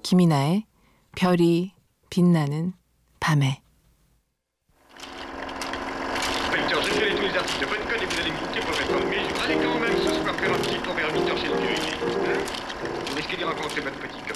김이나의 별이 빛나는 밤에. Inspecteur, j'ai fait tous les articles de bonne code et vous allez me quitter pour être ennuyé. Je croyais quand même ce soir faire un petit tour vers 8h chez le curé. Vous risquez d'y rencontrer votre petit